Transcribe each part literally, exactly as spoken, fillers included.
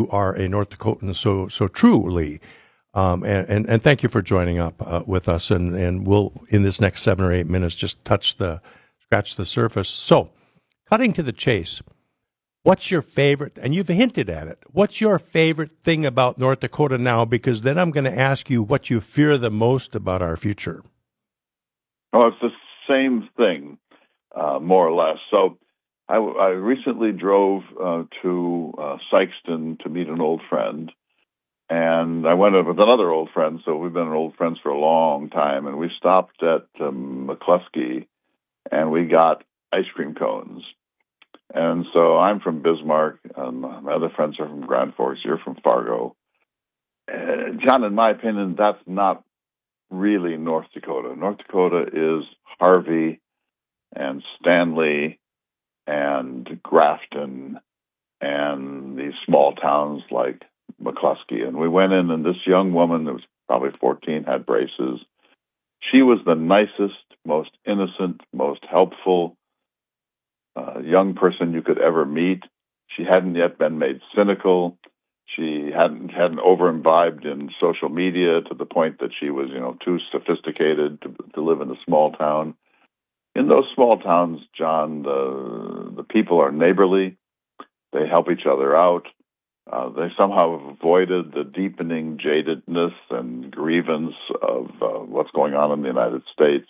are a North Dakotan so so truly. Um, and, and, and thank you for joining up uh, with us. And, and we'll, in this next seven or eight minutes, just touch the, scratch the surface. So, cutting to the chase, what's your favorite, and you've hinted at it, what's your favorite thing about North Dakota now? Because then I'm going to ask you what you fear the most about our future. Oh, it's the same thing, uh, more or less. So, I, I recently drove uh, to uh, Sikeston to meet an old friend. And I went with another old friend, so we've been old friends for a long time. And we stopped at um, McCluskey, and we got ice cream cones. And so I'm from Bismarck, and my other friends are from Grand Forks. You're from Fargo. Uh, John, in my opinion, that's not really North Dakota. North Dakota is Harvey and Stanley and Grafton and these small towns like McCluskey. And we went in, and this young woman that was probably fourteen had braces. She was the nicest, most innocent, most helpful uh, young person you could ever meet. She hadn't yet been made cynical. She hadn't hadn't over imbibed in social media to the point that she was, you know, too sophisticated to, to live in a small town. In those small towns, John, the the people are neighborly. They help each other out. Uh, they somehow have avoided the deepening jadedness and grievance of uh, what's going on in the United States.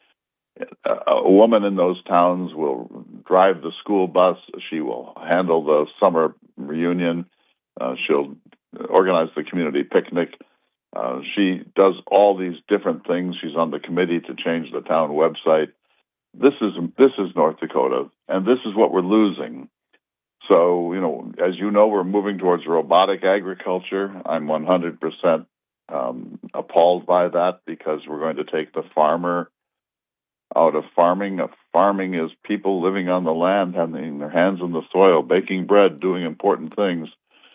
A, a woman in those towns will drive the school bus. She will handle the summer reunion. Uh, she'll organize the community picnic. Uh, she does all these different things. She's on the committee to change the town website. This is this is North Dakota, and this is what we're losing. So, you know, as you know, we're moving towards robotic agriculture. I'm one hundred percent um, appalled by that because we're going to take the farmer out of farming. Uh, farming is people living on the land, having their hands in the soil, baking bread, doing important things.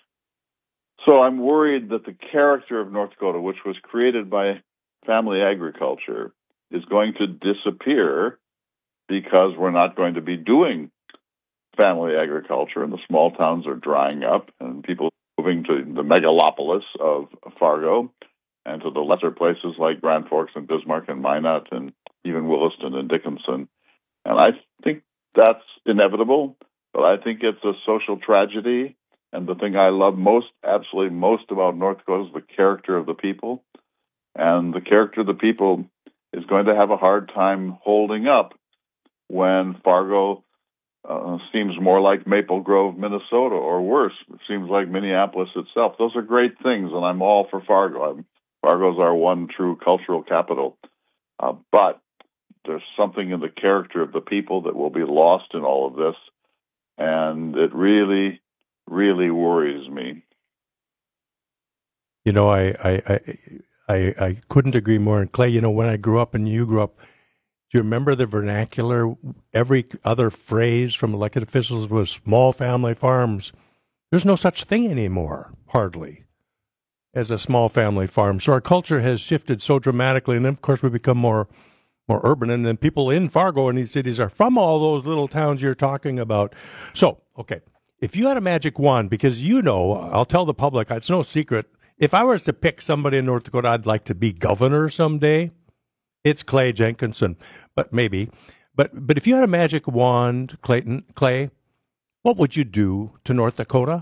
So I'm worried that the character of North Dakota, which was created by family agriculture, is going to disappear because we're not going to be doing family agriculture, and the small towns are drying up, and people are moving to the megalopolis of Fargo and to the lesser places like Grand Forks and Bismarck and Minot and even Williston and Dickinson. And I think that's inevitable, but I think it's a social tragedy. And the thing I love most, absolutely most about North Dakota is the character of the people. And the character of the people is going to have a hard time holding up when Fargo Uh, seems more like Maple Grove, Minnesota, or worse. It seems like Minneapolis itself. Those are great things, and I'm all for Fargo. I'm, Fargo's our one true cultural capital. Uh, but there's something in the character of the people that will be lost in all of this, and it really, really worries me. You know, I I, I, I, I couldn't agree more. And Clay, you know, when I grew up and you grew up, do you remember the vernacular? Every other phrase from elected officials was small family farms. There's no such thing anymore, hardly, as a small family farm. So our culture has shifted so dramatically, and then, of course, we become more more urban, and then people in Fargo and these cities are from all those little towns you're talking about. So, okay, if you had a magic wand, because you know, I'll tell the public, it's no secret, if I was to pick somebody in North Dakota I'd like to be governor someday, it's Clay Jenkinson, but maybe. But but if you had a magic wand, Clayton, Clay, what would you do to North Dakota?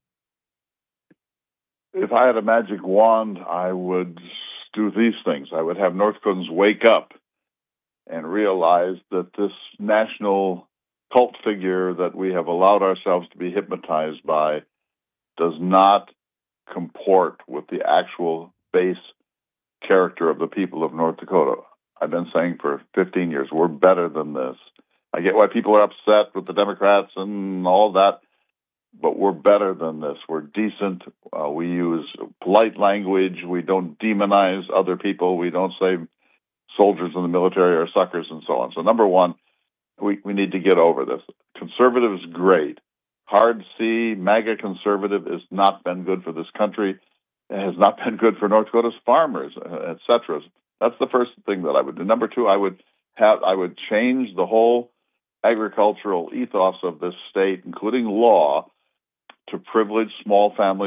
If I had a magic wand, I would do these things. I would have North Dakotans wake up and realize that this national cult figure that we have allowed ourselves to be hypnotized by does not comport with the actual base character of the people of North Dakota. I've been saying for fifteen years, we're better than this. I get why people are upset with the Democrats and all that, but we're better than this. We're decent. Uh, we use polite language. We don't demonize other people. We don't say soldiers in the military are suckers and so on. So number one, we, we need to get over this. Conservative is great. Hard C, MAGA conservative has not been good for this country. It has not been good for North Dakota's farmers, et cetera. That's the first thing that I would do. Number two, I would have I would change the whole agricultural ethos of this state, including law, to privilege small family